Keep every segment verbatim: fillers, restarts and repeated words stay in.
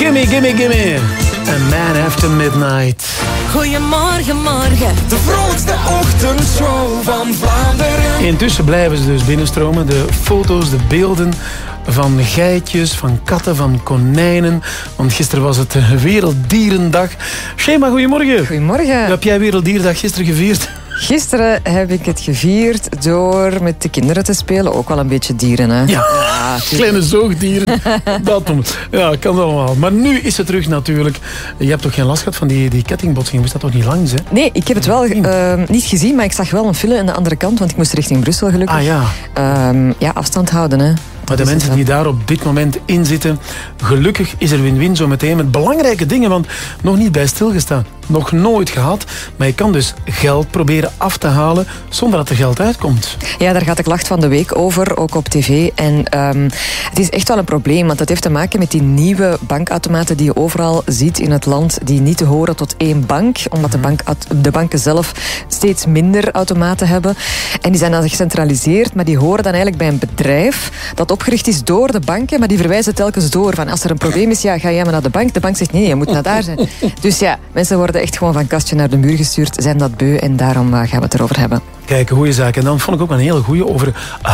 Gimme, gimme, gimme. A Man After Midnight. Goedemorgen, morgen. De vrolijkste ochtendshow van Vlaanderen. Intussen blijven ze dus binnenstromen. De foto's, de beelden van geitjes, van katten, van konijnen. Want gisteren was het Werelddierendag. Shema, goedemorgen. Goedemorgen. Hoe heb jij Werelddierendag gisteren gevierd? Gisteren heb ik het gevierd door met de kinderen te spelen. Ook wel een beetje dieren, hè? Ja, ja kleine zoogdieren. Dat doen. Ja, kan allemaal. Maar nu is het terug natuurlijk. Je hebt toch geen last gehad van die, die kettingbotsing? Moest dat toch niet langs, hè? Nee, ik heb het wel uh, niet gezien, maar ik zag wel een file aan de andere kant, want ik moest richting Brussel gelukkig. Ah ja. Um, ja, afstand houden, hè. Maar de mensen die daar op dit moment in zitten, gelukkig is er win-win zo meteen met belangrijke dingen, want nog niet bij stilgestaan. Nog nooit gehad, maar je kan dus geld proberen af te halen zonder dat er geld uitkomt. Ja, daar gaat de klacht van de week over, ook op tv. En um, het is echt wel een probleem, want dat heeft te maken met die nieuwe bankautomaten die je overal ziet in het land, die niet te horen tot één bank, omdat de, bank, de banken zelf steeds minder automaten hebben. En die zijn dan gecentraliseerd, maar die horen dan eigenlijk bij een bedrijf dat opgericht is door de banken, maar die verwijzen telkens door. Van als er een probleem is, ja, ga jij maar naar de bank. De bank zegt nee, je moet naar daar zijn. Dus ja, mensen worden echt gewoon van kastje naar de muur gestuurd, zijn dat beu en daarom uh, gaan we het erover hebben. Kijk, een goede zaak. En dan vond ik ook een hele goede over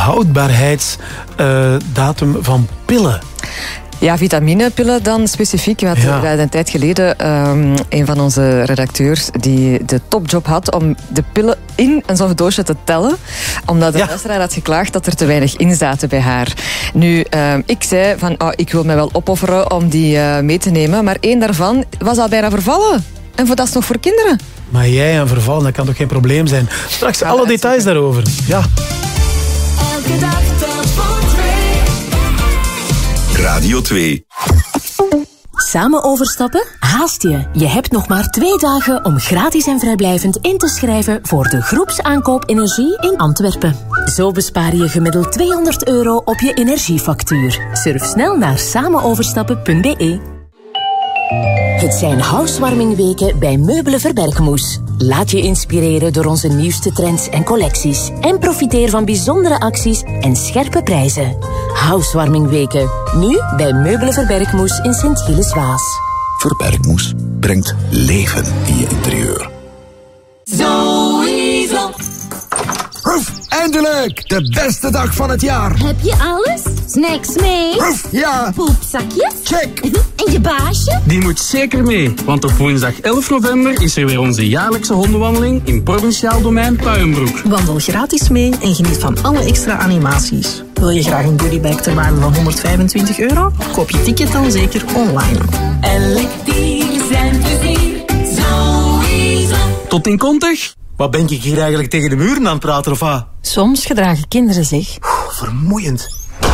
houdbaarheidsdatum uh, van pillen. Ja, vitaminepillen dan specifiek. We hadden ja. een tijd geleden um, een van onze redacteurs die de topjob had om de pillen in een zo'n doosje te tellen. Omdat de ja. luisteraar had geklaagd dat er te weinig in zaten bij haar. Nu, um, ik zei van, oh, ik wil mij wel opofferen om die uh, mee te nemen. Maar één daarvan was al bijna vervallen. En voor dat is nog voor kinderen. Maar jij aan vervallen, dat kan toch geen probleem zijn? Straks ja, alle details daarover. Ja. Elke dag telt voor twee. Radio twee. Samen overstappen? Haast je. Je hebt nog maar twee dagen om gratis en vrijblijvend in te schrijven voor de groepsaankoop energie in Antwerpen. Zo bespaar je gemiddeld tweehonderd euro op je energiefactuur. Surf snel naar samenoverstappen punt b e. Het zijn housewarmingweken bij Meubelen Verbergmoes. Laat je inspireren door onze nieuwste trends en collecties. En profiteer van bijzondere acties en scherpe prijzen. Housewarmingweken. Nu bij Meubelen Verbergmoes in Sint-Gilles-Waas. Verbergmoes brengt leven in je interieur. Sowieso. Ruf, eindelijk! De beste dag van het jaar. Heb je alles? Snacks mee? Ruf, ja. Poepzakjes? Check. En je baasje? Die moet zeker mee, want op woensdag elf november is er weer onze jaarlijkse hondenwandeling in provinciaal domein Puienbroek. Wandel gratis mee en geniet van alle extra animaties. Wil je graag een goodiebag ter waarde van honderdvijfentwintig euro? Koop je ticket dan zeker online. Elk dier zijn plezier, sowieso. Tot in Kontig. Wat ben ik hier eigenlijk tegen de muren aan het praten, of wat? Soms gedragen kinderen zich. Vermoeiend.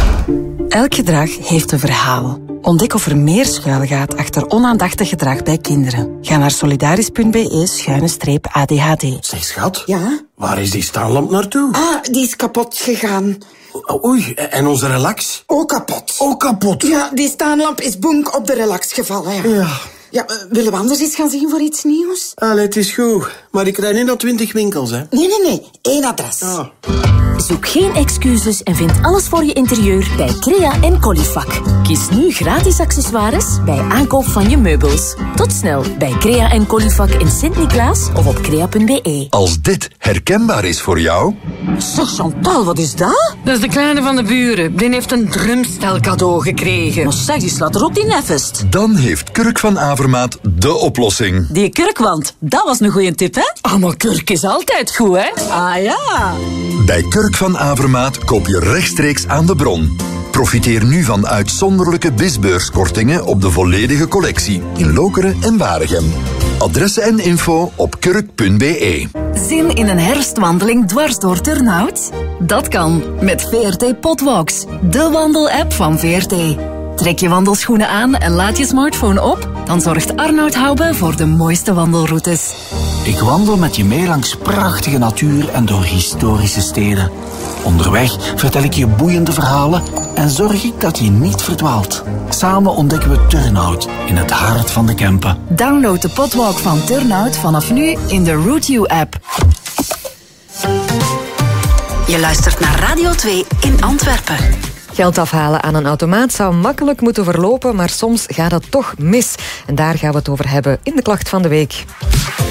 Elk gedrag heeft een verhaal. Ontdek of er meer schuilgaat achter onaandachtig gedrag bij kinderen. Ga naar solidaris punt b e schuine streep A D H D. Zeg, schat. Ja? Waar is die staanlamp naartoe? Ah, die is kapot gegaan. Oei, en onze relax? Ook kapot. Ook kapot? Ja, die staanlamp is bonk op de relax gevallen. Ja. Ja. Ja, uh, willen we anders eens gaan zien voor iets nieuws? Allee, het is goed. Maar ik rijd niet naar twintig winkels, hè. Nee, nee, nee. Eén adres. Ah. Zoek geen excuses en vind alles voor je interieur bij Crea en Colifac. Kies nu gratis accessoires bij aankoop van je meubels. Tot snel bij Crea en Colifac in Sint-Niklaas of op crea punt b e. Als dit herkenbaar is voor jou... Zeg Chantal, wat is dat? Dat is de kleine van de buren. Die heeft een drumstel cadeau gekregen. Maar zeg, die slaat er ook die neffest. Dan heeft Kurk van Avermaat de oplossing. Die kurkwand, dat was een goeie tip, hè? Ah, maar kurk is altijd goed, hè? Ah, ja. Bij Kurk van Avermaat koop je rechtstreeks aan de bron. Profiteer nu van uitzonderlijke bisbeurskortingen op de volledige collectie in Lokeren en Waregem. Adressen en info op kurk punt b e. Zin in een herfstwandeling dwars door Turnhout? Dat kan met V R T Potwalks, de wandelapp van V R T. Trek je wandelschoenen aan en laat je smartphone op, dan zorgt Arnoud Hoube voor de mooiste wandelroutes. Ik wandel met je mee langs prachtige natuur en door historische steden. Onderweg vertel ik je boeiende verhalen en zorg ik dat je niet verdwaalt. Samen ontdekken we Turnhout in het hart van de Kempen. Download de Potwalk van Turnhout vanaf nu in de Route You app. Je luistert naar Radio twee in Antwerpen. Geld afhalen aan een automaat zou makkelijk moeten verlopen, maar soms gaat het toch mis. En daar gaan we het over hebben in de klacht van de week.